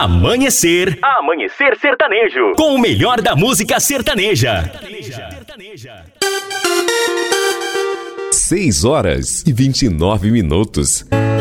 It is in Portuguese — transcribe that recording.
Amanhecer Sertanejo. Com o melhor da música sertaneja. 6 horas e 29 minutos.